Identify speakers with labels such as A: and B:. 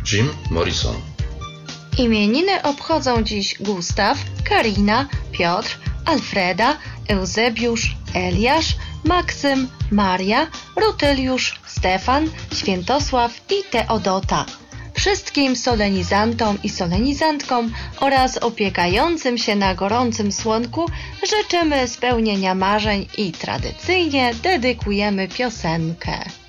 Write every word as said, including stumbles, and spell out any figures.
A: Jim Morrison.
B: Imieniny obchodzą dziś Gustaw, Karina, Piotr, Alfreda, Eusebiusz, Eliasz, Maksym, Maria, Rutyliusz, Stefan, Świętosław i Teodota. Wszystkim solenizantom i solenizantkom oraz opiekającym się na gorącym słonku życzymy spełnienia marzeń i tradycyjnie dedykujemy piosenkę.